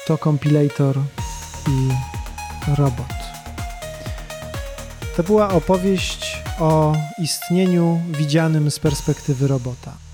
to Compilator i robot. To była opowieść o istnieniu widzianym z perspektywy robota.